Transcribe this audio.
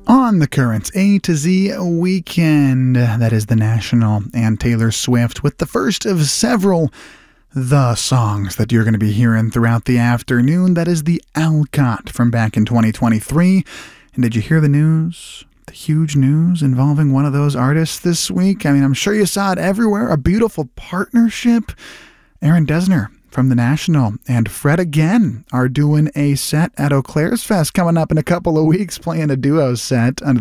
On the Currents A to Z weekend, that is The National and Taylor Swift, with the first of several The songs that you're going to be hearing throughout the afternoon. That is the Alcott from back in 2023. And did you hear the news? The huge news involving one of those artists this week? I mean, I'm sure you saw it everywhere. A beautiful partnership. Aaron Dessner from The National and Fred again are doing a set at Eau Claire's Fest coming up in a couple of weeks, playing a duo set under